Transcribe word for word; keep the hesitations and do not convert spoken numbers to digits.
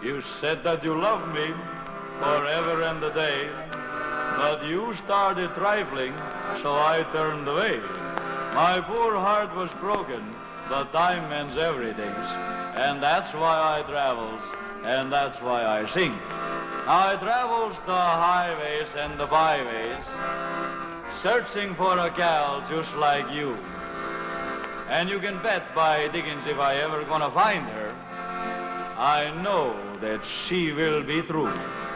You said that you love me forever and a day, but you started trifling, so I turned away. My poor heart was broken, but time mends everything, and that's why I travels, and that's why I sing. I travels the highways and the byways, searching for a gal just like you. And you can bet by dickens if I ever gonna find her, I know that she will be true.